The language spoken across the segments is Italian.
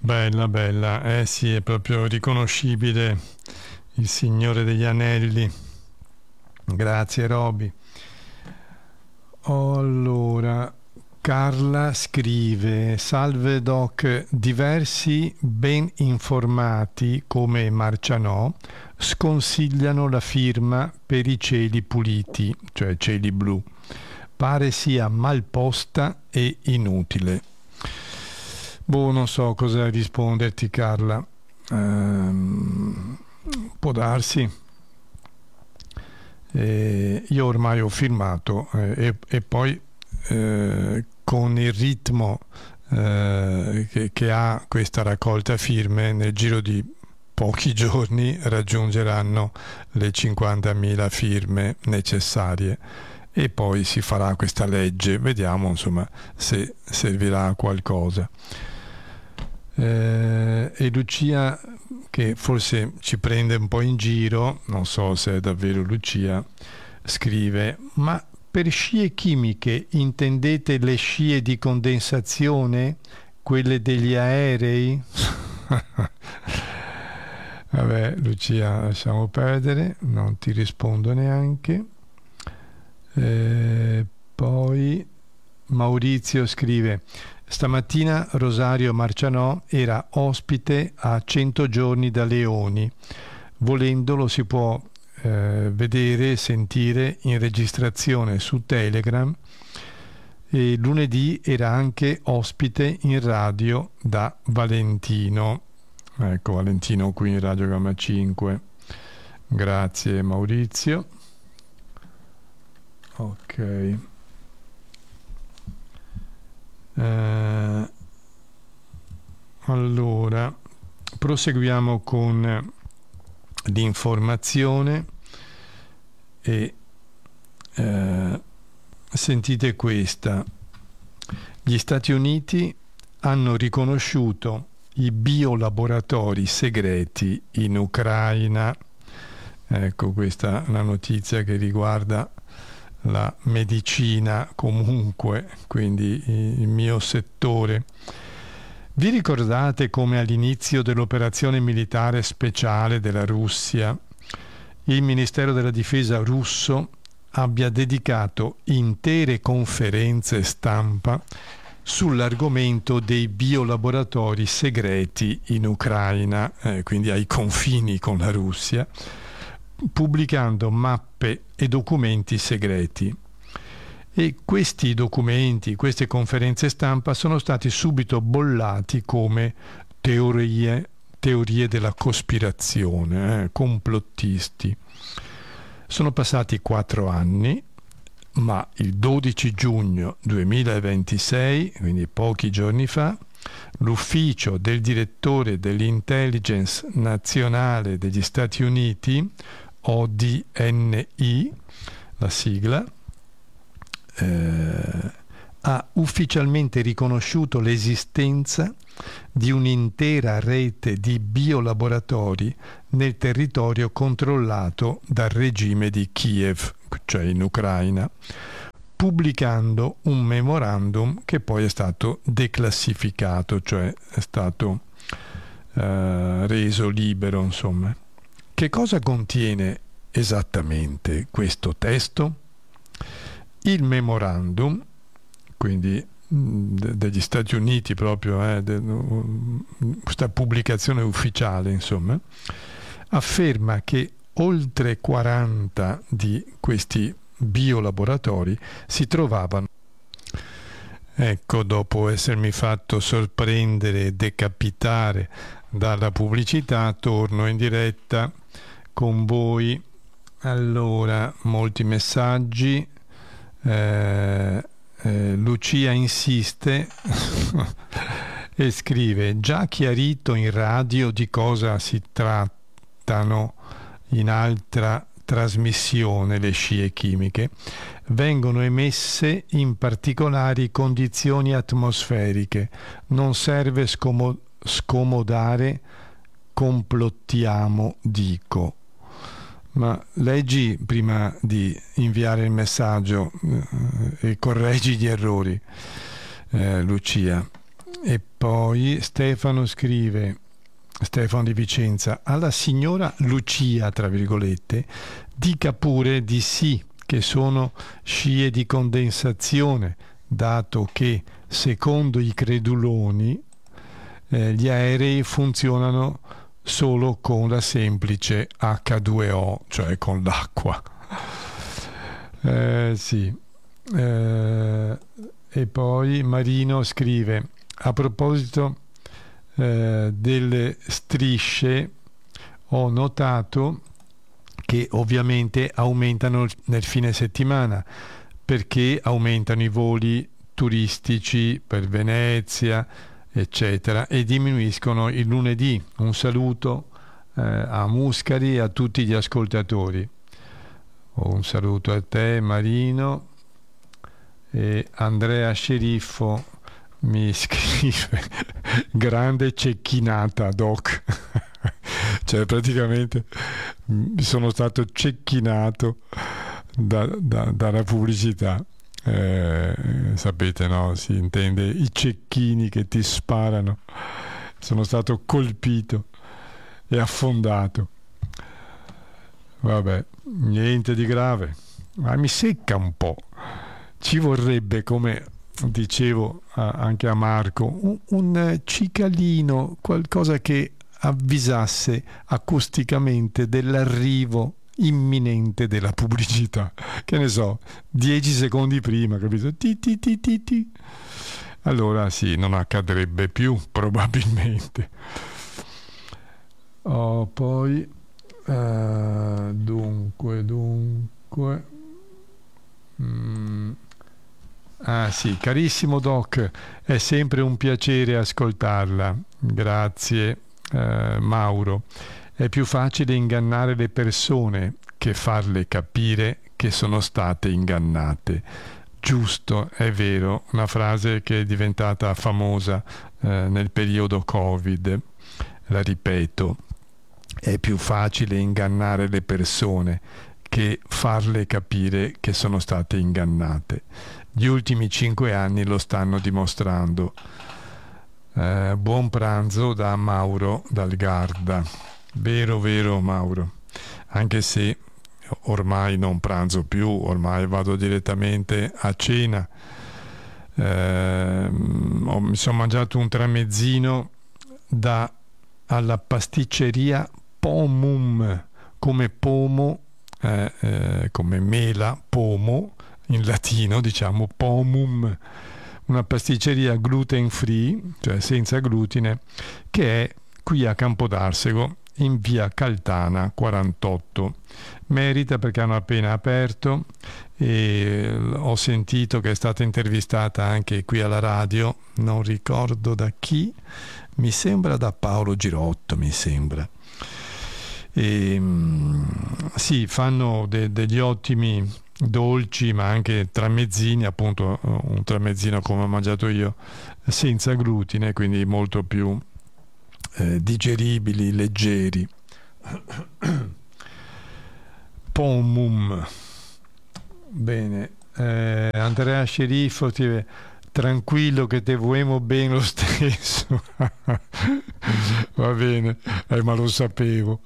Bella, bella, eh sì, è proprio riconoscibile il Signore degli Anelli. Grazie, Roby. Allora, Carla scrive: Salve Doc, diversi ben informati come Marcianò sconsigliano la firma per i cieli puliti, cioè cieli blu. Pare sia mal posta e inutile. Boh, non so cosa risponderti, Carla. Può darsi. Io ormai ho firmato e poi con il ritmo che ha questa raccolta firme, nel giro di pochi giorni raggiungeranno le 50.000 firme necessarie e poi si farà questa legge, vediamo insomma se servirà a qualcosa. E Lucia, che forse ci prende un po' in giro, non so se è davvero Lucia, scrive: ma per scie chimiche intendete le scie di condensazione, quelle degli aerei? Vabbè, Lucia, lasciamo perdere, non ti rispondo neanche. Poi Maurizio scrive: stamattina Rosario Marcianò era ospite a 100 giorni da Leoni. Volendo lo si può vedere e sentire in registrazione su Telegram, e lunedì era anche ospite in radio da Valentino. Ecco, Valentino qui in Radio Gamma 5. Grazie Maurizio. Ok. Allora, proseguiamo con l'informazione e sentite questa. Gli Stati Uniti hanno riconosciuto i biolaboratori segreti in Ucraina. Ecco, questa è una notizia che riguarda la medicina comunque, quindi il mio settore. Vi ricordate come all'inizio dell'operazione militare speciale della Russia il Ministero della Difesa russo abbia dedicato intere conferenze stampa sull'argomento dei biolaboratori segreti in Ucraina, quindi ai confini con la Russia, pubblicando mappe e documenti segreti. E questi documenti, queste conferenze stampa sono stati subito bollati come teorie della cospirazione, complottisti. Sono passati 4 anni, ma il 12 giugno 2026, quindi pochi giorni fa, l'ufficio del direttore dell'Intelligence Nazionale degli Stati Uniti, ODNI, la sigla, ha ufficialmente riconosciuto l'esistenza di un'intera rete di biolaboratori nel territorio controllato dal regime di Kiev, cioè in Ucraina, pubblicando un memorandum che poi è stato declassificato, cioè è stato reso libero, insomma. Che cosa contiene esattamente questo testo? Il memorandum, quindi degli Stati Uniti proprio, questa pubblicazione ufficiale, insomma, afferma che oltre 40 di questi biolaboratori si trovavano. Ecco, dopo essermi fatto sorprendere e decapitare dalla pubblicità, torno in diretta con voi. Allora, molti messaggi. Lucia insiste e scrive: già chiarito in radio di cosa si trattano in altra trasmissione le scie chimiche, vengono emesse in particolari condizioni atmosferiche, non serve scomodare, complottiamo, dico. Ma leggi prima di inviare il messaggio e correggi gli errori, Lucia. E poi Stefano scrive, Stefano di Vicenza, alla signora Lucia, tra virgolette, dica pure di sì, che sono scie di condensazione, dato che, secondo i creduloni, gli aerei funzionano solo con la semplice H2O, cioè con l'acqua. Sì. E poi Marino scrive, a proposito delle strisce, ho notato che ovviamente aumentano nel fine settimana, perché aumentano i voli turistici per Venezia, eccetera, e diminuiscono il lunedì. Un saluto a Muscari e a tutti gli ascoltatori. Un saluto a te, Marino. E Andrea Sceriffo mi scrive grande cecchinata, Doc. Cioè praticamente mi sono stato cecchinato dalla pubblicità. Sapete, no? Si intende i cecchini che ti sparano. Sono stato colpito e affondato. Vabbè, niente di grave, ma mi secca un po'. Ci vorrebbe, come dicevo anche a Marco, un cicalino, qualcosa che avvisasse acusticamente dell'arrivo imminente della pubblicità. Che ne so, 10 secondi prima, capito? Ti, ti, ti, ti, ti. Allora sì, non accadrebbe più, probabilmente. Poi dunque ah sì, carissimo Doc, è sempre un piacere ascoltarla. Grazie, Mauro. È più facile ingannare le persone che farle capire che sono state ingannate. Giusto, è vero, una frase che è diventata famosa nel periodo Covid. La ripeto, è più facile ingannare le persone che farle capire che sono state ingannate. Gli ultimi 5 anni lo stanno dimostrando. Buon pranzo da Mauro dal Garda. Vero, vero Mauro, anche se ormai non pranzo più, ormai vado direttamente a cena. Mi sono mangiato un tramezzino alla pasticceria Pomum, come pomo, come mela, pomo, in latino diciamo Pomum, una pasticceria gluten free, cioè senza glutine, che è qui a Campodarsego, in via Caltana 48. Merita perché hanno appena aperto e ho sentito che è stata intervistata anche qui alla radio, non ricordo da chi, mi sembra da Paolo Girotto, mi sembra. E, sì, fanno degli ottimi dolci, ma anche tramezzini, appunto un tramezzino come ho mangiato io, senza glutine, quindi molto più digeribili, leggeri. Pomum. Bene, Andrea Sceriffo, tranquillo che te vogliamo bene lo stesso. Va bene, ma lo sapevo.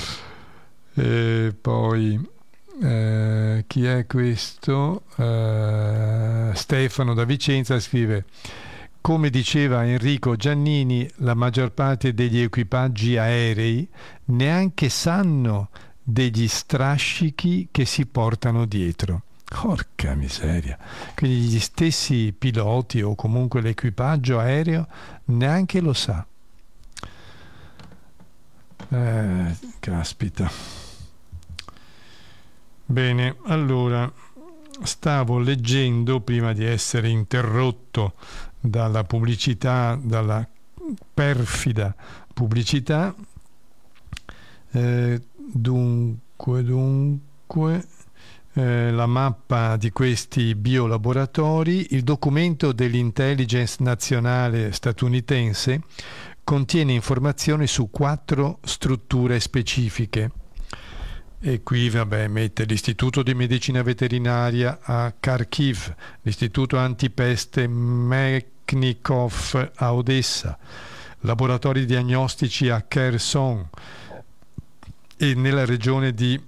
E poi chi è questo? Stefano da Vicenza scrive: come diceva Enrico Giannini, la maggior parte degli equipaggi aerei neanche sanno degli strascichi che si portano dietro. Porca miseria. Quindi gli stessi piloti o comunque l'equipaggio aereo neanche lo sa. Caspita. Bene, allora stavo leggendo prima di essere interrotto dalla pubblicità, dalla perfida pubblicità. Dunque, la mappa di questi biolaboratori, il documento dell'intelligence nazionale statunitense contiene informazioni su 4 strutture specifiche. E qui mette l'Istituto di Medicina Veterinaria a Kharkiv, l'Istituto Antipeste Technikov a Odessa, laboratori diagnostici a Kherson e nella regione di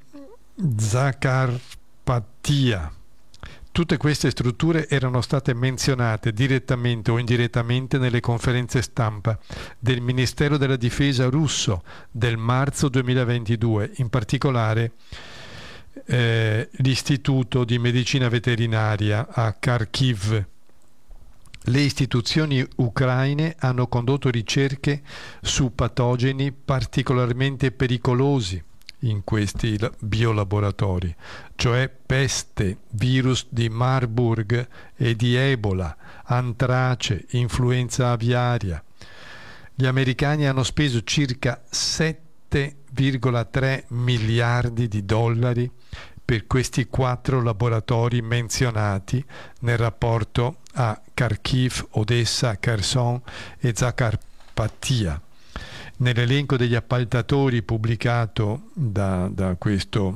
Zakarpattia. Tutte queste strutture erano state menzionate direttamente o indirettamente nelle conferenze stampa del Ministero della Difesa russo del marzo 2022, in particolare l'Istituto di Medicina Veterinaria a Kharkiv. Le istituzioni ucraine hanno condotto ricerche su patogeni particolarmente pericolosi in questi biolaboratori, cioè peste, virus di Marburg e di Ebola, antrace, influenza aviaria. Gli americani hanno speso circa 7,3 miliardi di dollari per questi 4 laboratori menzionati nel rapporto a Kharkiv, Odessa, Kherson e Zakarpattia. Nell'elenco degli appaltatori pubblicato da questo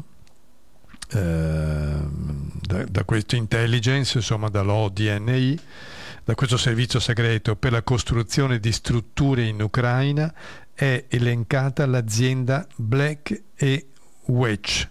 intelligence, insomma dall'ODNI, da questo servizio segreto per la costruzione di strutture in Ucraina, è elencata l'azienda Black & Veatch,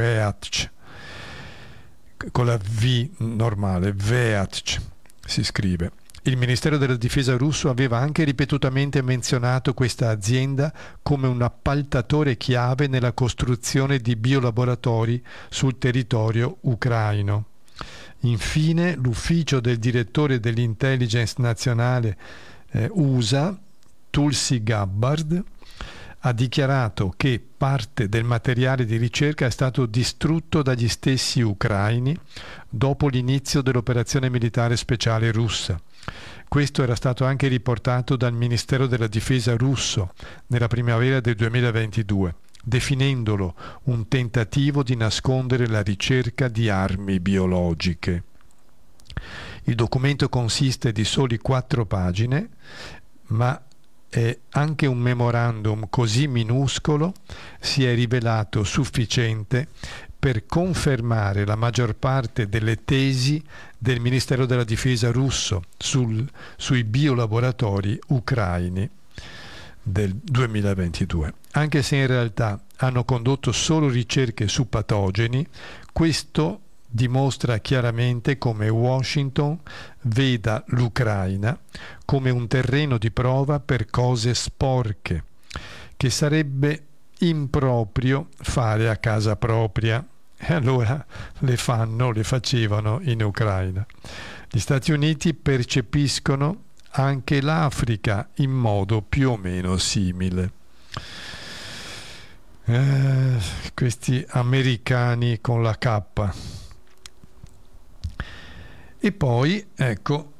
con la V normale, Veatch si scrive. Il Ministero della Difesa russo aveva anche ripetutamente menzionato questa azienda come un appaltatore chiave nella costruzione di biolaboratori sul territorio ucraino. Infine, l'ufficio del direttore dell'intelligence nazionale USA, Tulsi Gabbard, ha dichiarato che parte del materiale di ricerca è stato distrutto dagli stessi ucraini dopo l'inizio dell'operazione militare speciale russa. Questo era stato anche riportato dal Ministero della Difesa russo nella primavera del 2022, definendolo un tentativo di nascondere la ricerca di armi biologiche. Il documento consiste di soli 4 pagine, ma anche un memorandum così minuscolo si è rivelato sufficiente per confermare la maggior parte delle tesi del Ministero della Difesa russo sui biolaboratori ucraini del 2022. Anche se in realtà hanno condotto solo ricerche su patogeni, questo dimostra chiaramente come Washington veda l'Ucraina come un terreno di prova per cose sporche, che sarebbe improprio fare a casa propria, e allora le facevano in Ucraina. Gli Stati Uniti percepiscono anche l'Africa in modo più o meno simile. Questi americani con la K. E poi, ecco,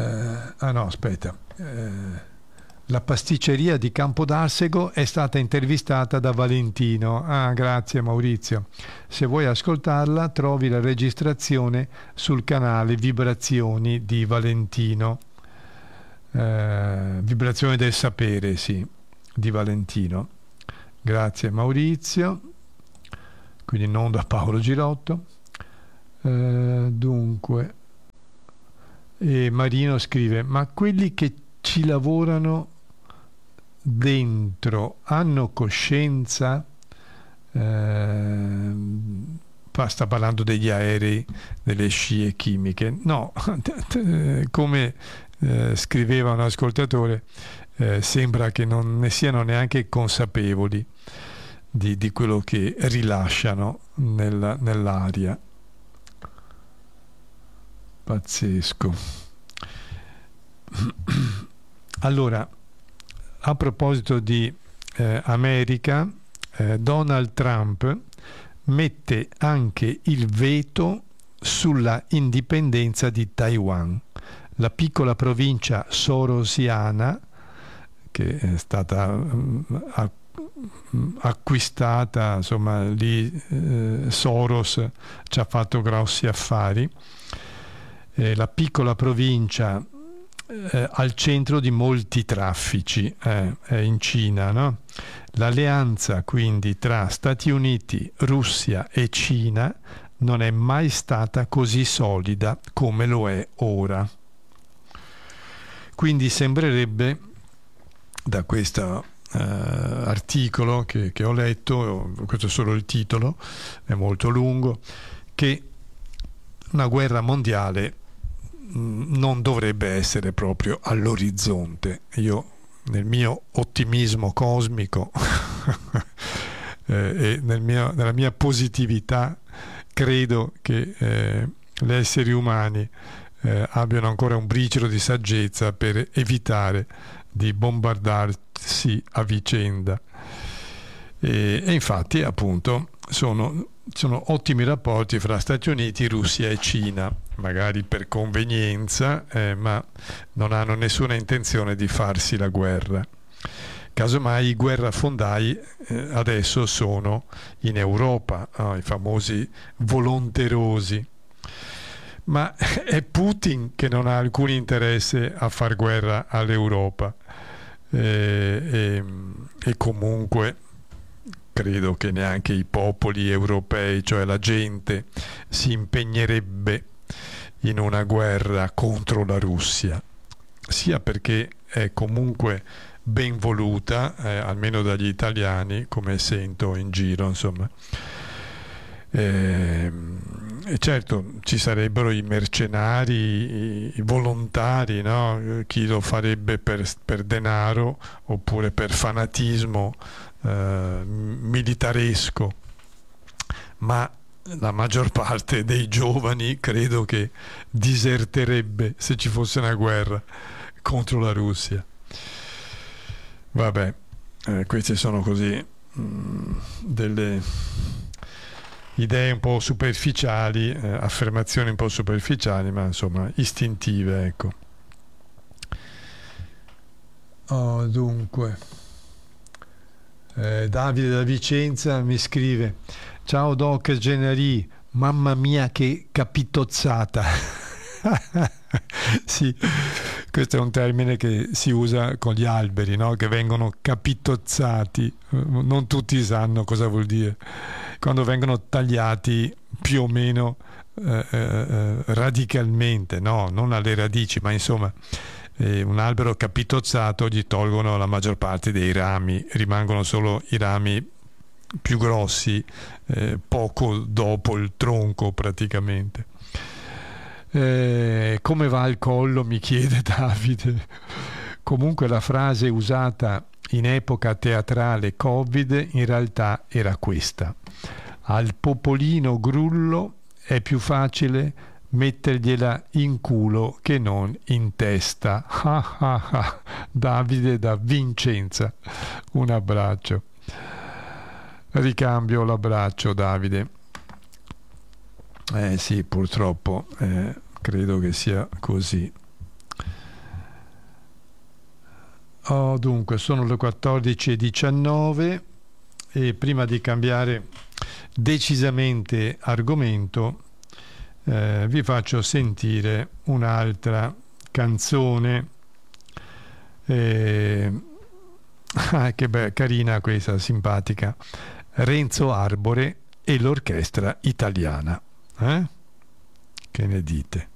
la pasticceria di Campodarsego è stata intervistata da Valentino. Grazie Maurizio. Se vuoi ascoltarla, trovi la registrazione sul canale Vibrazioni di Valentino. Vibrazioni del sapere, sì, di Valentino. Grazie Maurizio. Quindi non da Paolo Girotto. Dunque, e Marino scrive: ma quelli che ci lavorano dentro hanno coscienza? Sta parlando degli aerei, delle scie chimiche. No, come scriveva un ascoltatore, sembra che non ne siano neanche consapevoli di quello che rilasciano nell'aria. Pazzesco. Allora, a proposito di America, Donald Trump mette anche il veto sulla indipendenza di Taiwan, la piccola provincia sorosiana che è stata acquistata, insomma lì Soros ci ha fatto grossi affari. La piccola provincia al centro di molti traffici è in Cina, no? L'alleanza quindi tra Stati Uniti, Russia e Cina non è mai stata così solida come lo è ora. Quindi sembrerebbe, da questo articolo che ho letto, questo è solo il titolo, è molto lungo, che una guerra mondiale non dovrebbe essere proprio all'orizzonte. Io, nel mio ottimismo cosmico e nella mia positività, credo che gli esseri umani abbiano ancora un briciolo di saggezza per evitare di bombardarsi a vicenda. E infatti, appunto, sono ottimi rapporti fra Stati Uniti, Russia e Cina, magari per convenienza, ma non hanno nessuna intenzione di farsi la guerra. Casomai i guerrafondai adesso sono in Europa, i famosi volonterosi. Ma è Putin che non ha alcun interesse a far guerra all'Europa, e comunque credo che neanche i popoli europei, cioè la gente, si impegnerebbe in una guerra contro la Russia, sia perché è comunque ben voluta, almeno dagli italiani, come sento in giro, insomma. E certo, ci sarebbero i mercenari, i volontari, no? Chi lo farebbe per denaro oppure per fanatismo militaresco, ma la maggior parte dei giovani credo che diserterebbe se ci fosse una guerra contro la Russia. Vabbè, queste sono così delle idee un po' superficiali, affermazioni un po' superficiali, ma insomma istintive, ecco. Dunque, Davide da Vicenza mi scrive: ciao Doc Generi, mamma mia che capitozzata. Sì, questo è un termine che si usa con gli alberi, no? Che vengono capitozzati. Non tutti sanno cosa vuol dire. Quando vengono tagliati più o meno radicalmente, no? Non alle radici, ma insomma, un albero capitozzato gli tolgono la maggior parte dei rami, rimangono solo i rami più grossi poco dopo il tronco praticamente. Come va il collo, mi chiede Davide. Comunque la frase usata in epoca teatrale Covid in realtà era questa: al popolino grullo è più facile mettergliela in culo che non in testa. Davide da Vincenza, un abbraccio. Ricambio l'abbraccio, Davide. Sì, purtroppo credo che sia così. Dunque, sono le 14:19 e prima di cambiare decisamente argomento vi faccio sentire un'altra canzone. Che carina questa, simpatica. Renzo Arbore e l'orchestra italiana. Che ne dite?